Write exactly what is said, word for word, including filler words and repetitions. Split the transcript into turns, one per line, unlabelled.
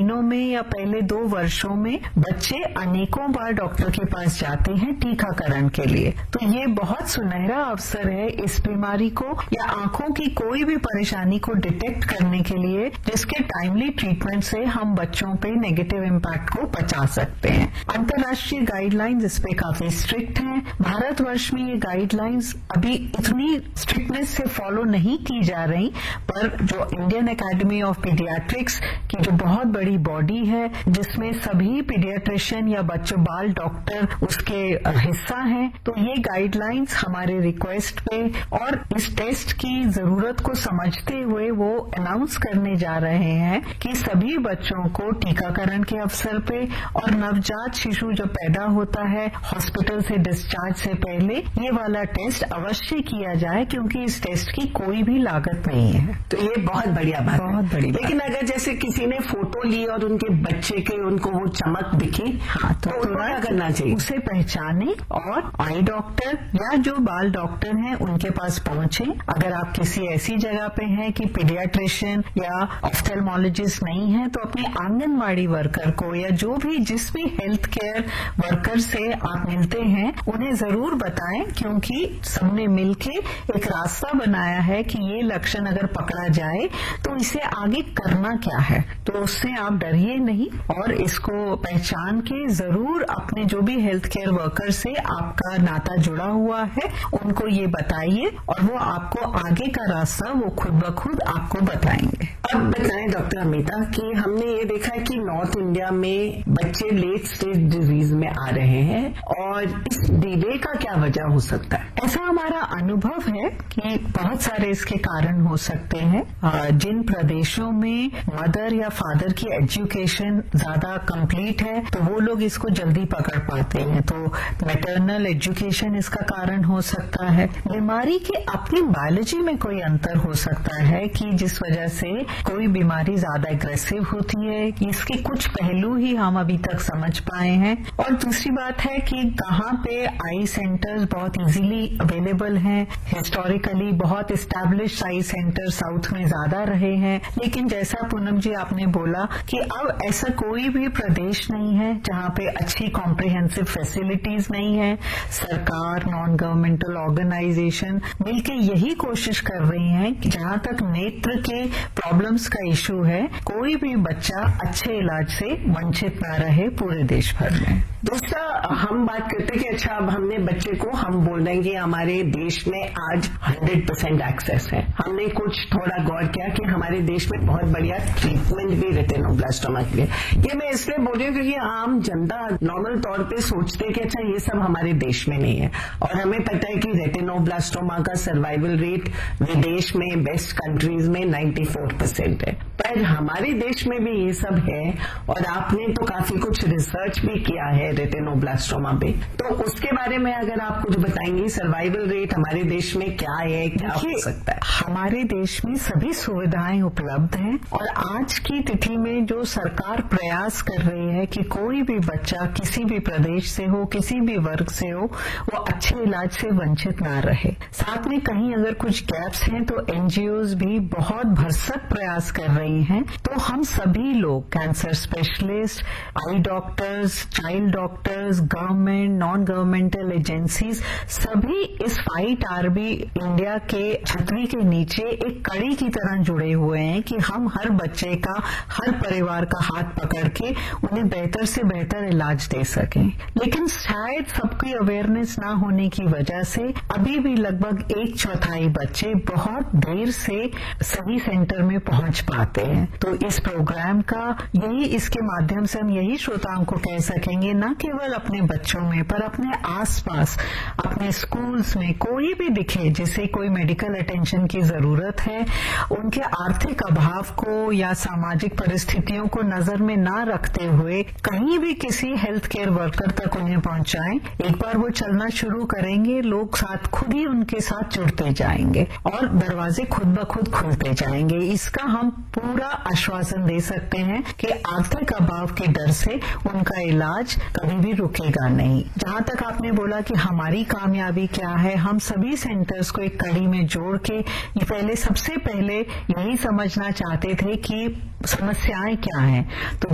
महीनों में या पहले दो वर्षों में बच्चे अनेकों बार डॉक्टर के पास जाते हैं टीकाकरण के लिए। तो ये बहुत सुनहरा अवसर है इस बीमारी को या आंखों की कोई भी परेशानी को डिटेक्ट करने के लिए, जिसके टाइमली ट्रीटमेंट से हम बच्चों पे नेगेटिव इम्पैक्ट को बचा सकते हैं। अंतर्राष्ट्रीय गाइडलाइंस इस पे काफी स्ट्रिक्ट हैं। भारतवर्ष में ये गाइडलाइंस अभी इतनी स्ट्रिक्टनेस से फॉलो नहीं की जा रही, पर जो इंडियन एकेडमी ऑफ पीडियाट्रिक्स की जो बहुत बड़ी बॉडी है, जिसमें सभी पीडियाट्रिशियन या बच्चों बाल डॉक्टर उसके हिस्सा हैं, तो ये गाइडलाइंस हमारे रिक्वेस्ट पे और इस टेस्ट की जरूरत को समझते हुए वो अनाउंस करने जा रहे हैं कि सभी बच्चों को टीकाकरण के अवसर पे और नवजात शिशु जब पैदा होता है हॉस्पिटल से डिस्चार्ज से पहले ये वाला टेस्ट अवश्य किया जाए, क्योंकि इस टेस्ट की कोई भी लागत नहीं है।
तो ये बहुत बढ़िया बात है।
बहुत बड़ी
लेकिन अगर जैसे किसी ने फोटो ली और उनके बच्चे के उनको वो चमक दिखी,
हाँ, तो,
तो क्या करना चाहिए?
उसे पहचाने और आई डॉक्टर या जो बाल डॉक्टर हैं उनके पास पहुंचे। अगर आप किसी ऐसी जगह पे हैं कि पीडियाट्रिशियन या ऑफ्थेल्मोलॉजिस्ट नहीं है, तो अपने आंगनवाड़ी वर्कर को या जो भी जिस भी हेल्थ केयर वर्कर से आप मिलते हैं उन्हें जरूर बताएं, क्योंकि सबने मिलके एक रास्ता बनाया है कि ये लक्षण अगर पकड़ा जाए तो इसे आगे करना क्या है। तो उससे आप डरिए नहीं और इसको पहचान के जरूर अपने जो भी हेल्थ केयर वर्कर से आपका नाता जुड़ा हुआ है उनको ये बताइए और वो आपको आगे का रास्ता वो खुद ब खुद आपको बताएंगे।
अब बताएं डॉक्टर अमिता कि हमने ये देखा है कि नॉर्थ इंडिया में बच्चे लेट स्टेज डिजीज में आ रहे हैं और इस डिले का क्या वजह हो सकता है?
ऐसा हमारा अनुभव है कि बहुत सारे इसके कारण हो सकते हैं। जिन प्रदेशों में मदर या फादर की एजुकेशन ज्यादा कंप्लीट है तो वो लोग इसको जल्दी पकड़ पाते हैं, तो मैटरनल एजुकेशन इसका कारण हो सकता है। बीमारी की अपनी बायोलॉजी में कोई अंतर हो सकता है कि जिस वजह से कोई बीमारी ज्यादा एग्रेसिव होती है, इसके कुछ पहलू ही हम अभी तक समझ पाए हैं। और दूसरी बात है कि कहाँ पे आई सेंटर्स बहुत इजीली अवेलेबल हैं। हिस्टोरिकली बहुत एस्टैब्लिश आई सेंटर साउथ में ज्यादा रहे हैं, लेकिन जैसा पूनम जी आपने बोला कि अब ऐसा कोई भी प्रदेश नहीं है जहाँ पे अच्छी कॉम्प्रिहेंसिव फैसिलिटीज नहीं है। सरकार, नॉन गवर्नमेंटल ऑर्गेनाइजेशन मिलकर यही कोशिश कर रही हैं कि जहाँ तक नेत्र के प्रॉब्लम्स का इशू है, कोई भी बच्चा अच्छे इलाज से वंचित न रहे पूरे देश भर में।
दूसरा, हम बात करते कि अच्छा अब हमने बच्चे को हम बोल रहे हैं कि हमारे देश में आज हंड्रेड परसेंट एक्सेस है। हमने कुछ थोड़ा गौर किया कि हमारे देश में बहुत बढ़िया ट्रीटमेंट भी रेटिनोब्लास्टोमा के लिए। ये मैं इसलिए बोल रही हूँ क्योंकि आम जनता नॉर्मल तौर पे सोचते कि अच्छा ये सब हमारे देश में नहीं है, और हमें पता है कि रेटिनोब्लास्टोमा का सर्वाइवल रेट विदेश में बेस्ट कंट्रीज में चौरानवे परसेंट है, पर हमारे देश में भी ये सब है। और आपने तो काफी कुछ रिसर्च भी किया है रेटिनोब्लास्टोमा पे, तो उसके बारे में अगर आप कुछ बताएंगी, सर्वाइवल रेट हमारे देश में क्या है, क्या हो सकता है?
हमारे देश में सभी सुविधाएं उपलब्ध हैं और आज की तिथि में जो सरकार प्रयास कर रही है कि कोई भी बच्चा किसी भी प्रदेश से हो, किसी भी वर्ग से हो, वो अच्छे इलाज से वंचित ना रहे। साथ में कहीं अगर कुछ गैप्स हैं तो एनजीओज भी बहुत भरसक प्रयास कर रही हैं। तो हम सभी लोग, कैंसर स्पेशलिस्ट, आई doctors, child doctors, government, non governmental agencies, सभी इस फाइट आरबी इंडिया के छतरी के नीचे एक कड़ी की तरह जुड़े हुए हैं कि हम हर बच्चे का, हर परिवार का हाथ पकड़ के उन्हें बेहतर से बेहतर इलाज दे सकें। लेकिन शायद सबकी अवेयरनेस ना होने की वजह से अभी भी लगभग एक चौथाई बच्चे बहुत देर से सही सेंटर में पहुंच पाते हैं। तो इस प्रोग्राम का यही, इसके माध्यम से हम यही श्रोताओं को कह सकेंगे, न केवल अपने बच्चों में पर अपने आसपास, अपने स्कूल्स में कोई भी दिखे जिसे कोई मेडिकल अटेंशन की जरूरत है, उनके आर्थिक अभाव को या सामाजिक परिस्थितियों को नजर में न रखते हुए कहीं भी किसी हेल्थ केयर वर्कर तक उन्हें पहुंचाएं। एक बार वो चलना शुरू करेंगे, लोग साथ खुद ही उनके साथ जुड़ते जाएंगे और दरवाजे खुद ब खुद खुलते जाएंगे। इसका हम पूरा आश्वासन दे सकते हैं कि आर्थिक अभाव के डर से उनका इलाज कभी भी रुकेगा नहीं। जहां तक आपने बोला कि हमारी कामयाबी क्या है, हम सभी सेंटर्स को एक कड़ी में जोड़ के ये पहले सबसे पहले यही समझना चाहते थे कि समस्याएं क्या हैं। तो